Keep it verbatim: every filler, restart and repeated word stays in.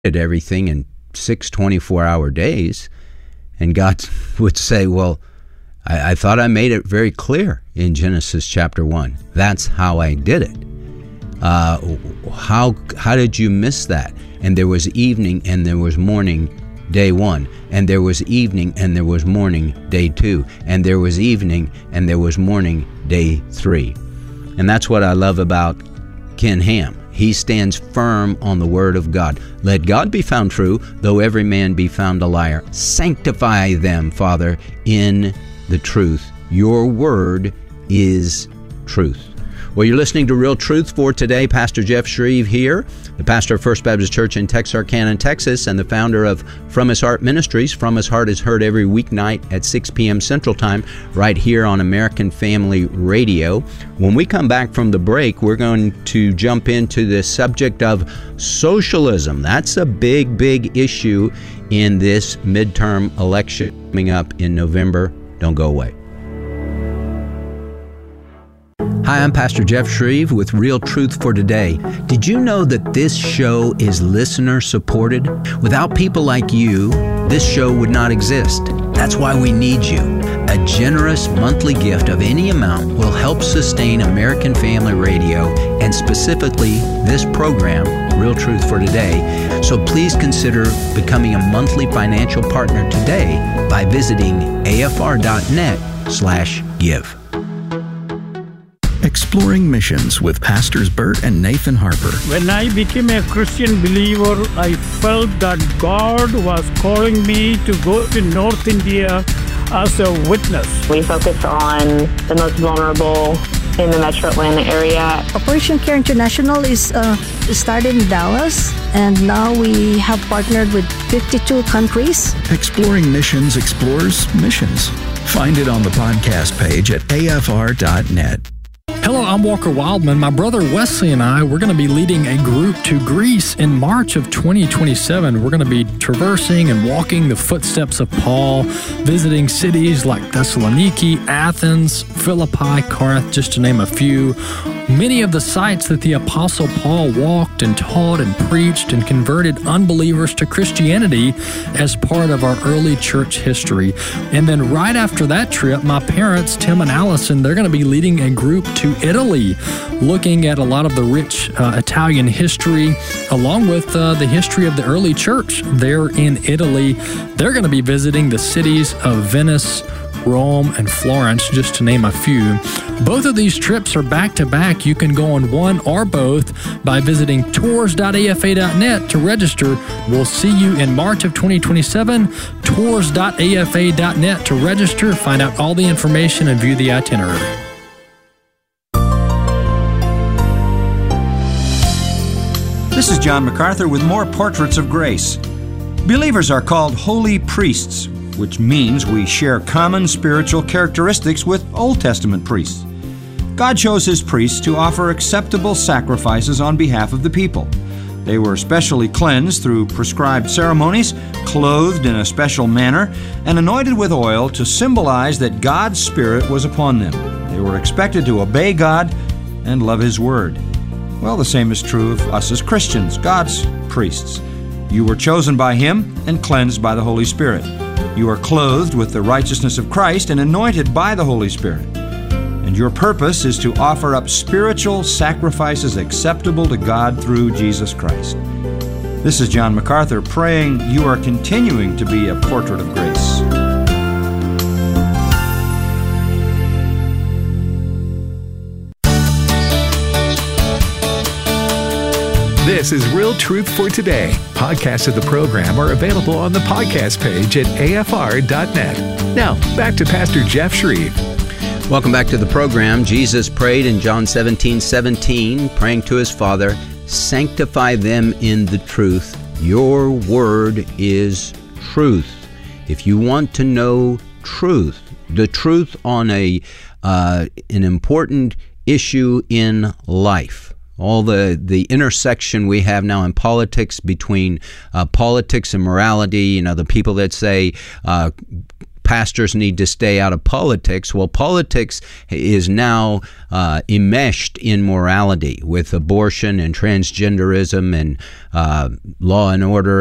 did everything in six twenty-four hour days. And God would say, well, I, I thought I made it very clear in Genesis chapter one. That's how I did it. Uh, how how did you miss that? And there was evening and there was morning day one, and there was evening and there was morning day two, and there was evening and there was morning day three. And that's what I love about Ken Ham. He stands firm on the word of God. Let God be found true, though every man be found a liar. Sanctify them, Father, in the truth. Your word is truth. Well, you're listening to Real Truth for today. Pastor Jeff Shreve here, the pastor of First Baptist Church in Texarkana, Texas, and the founder of From His Heart Ministries. From His Heart is heard every weeknight at six p.m. Central Time right here on American Family Radio. When we come back from the break, we're going to jump into the subject of socialism. That's a big, big issue in this midterm election coming up in November. Don't go away. Hi, I'm Pastor Jeff Shreve with Real Truth for Today. Did you know that this show is listener supported? Without people like you, this show would not exist. That's why we need you. A generous monthly gift of any amount will help sustain American Family Radio and specifically this program, Real Truth for Today. So please consider becoming a monthly financial partner today by visiting afr.net slash give. Exploring Missions with Pastors Bert and Nathan Harper. When I became a Christian believer, I felt that God was calling me to go to North India as a witness. We focus on the most vulnerable in the Metro Atlanta area. Operation Care International is uh, started in Dallas, and now we have partnered with fifty-two countries. Exploring Missions explores missions. Find it on the podcast page at a f r dot net. Hello, I'm Walker Wildman. My brother Wesley and I, we're going to be leading a group to Greece in March of twenty twenty-seven. We're going to be traversing and walking the footsteps of Paul, visiting cities like Thessaloniki, Athens, Philippi, Corinth, just to name a few. Many of the sites that the Apostle Paul walked and taught and preached and converted unbelievers to Christianity as part of our early church history. And then right after that trip, my parents, Tim and Allison, they're going to be leading a group to Italy, looking at a lot of the rich uh, Italian history, along with uh, the history of the early church there in Italy. They're going to be visiting the cities of Venice, Rome, and Florence, just to name a few. Both of these trips are back-to-back. You can go on one or both by visiting tours dot a f a dot net to register. We'll see you in March of twenty twenty-seven. tours dot a f a dot net to register, find out all the information, and view the itinerary. This is John MacArthur with more Portraits of Grace. Believers are called holy priests, which means we share common spiritual characteristics with Old Testament priests. God chose His priests to offer acceptable sacrifices on behalf of the people. They were specially cleansed through prescribed ceremonies, clothed in a special manner, and anointed with oil to symbolize that God's Spirit was upon them. They were expected to obey God and love His Word. Well, the same is true of us as Christians, God's priests. You were chosen by Him and cleansed by the Holy Spirit. You are clothed with the righteousness of Christ and anointed by the Holy Spirit. And your purpose is to offer up spiritual sacrifices acceptable to God through Jesus Christ. This is John MacArthur praying you are continuing to be a portrait of grace. This is Real Truth for Today. Podcasts of the program are available on the podcast page at a f r dot net. Now, back to Pastor Jeff Shreve. Welcome back to the program. Jesus prayed in John seventeen seventeen, praying to His Father, sanctify them in the truth. Your word is truth. If you want to know truth, the truth on a uh, an important issue in life, all the, the intersection we have now in politics between uh, politics and morality, you know, the people that say uh, pastors need to stay out of politics. Well, politics is now uh, enmeshed in morality with abortion and transgenderism and uh, law and order